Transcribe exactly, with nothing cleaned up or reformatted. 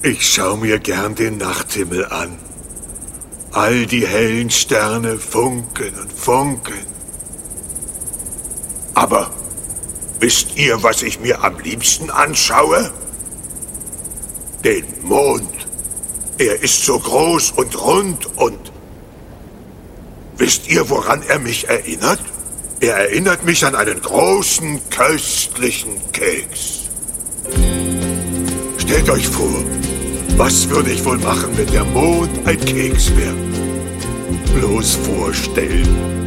Ich schau mir gern den Nachthimmel an. All die hellen Sterne funkeln und funkeln. Aber wisst ihr, was ich mir am liebsten anschaue? Den Mond. Er ist so groß und rund und... Wisst ihr, woran er mich erinnert? Er erinnert mich an einen großen, köstlichen Keks. Stellt euch vor, was würde ich wohl machen, wenn der Mond ein Keks wäre? Bloß vorstellen.